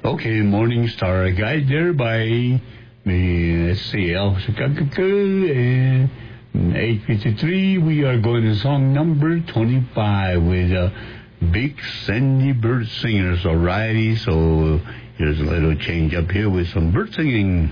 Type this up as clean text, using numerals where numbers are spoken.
Okay, Morning Star Guide there by CL. 8:53, we are going to song number 25 with Big Sandy Bird Singers. Alrighty, so here's a little change up here with some bird singing.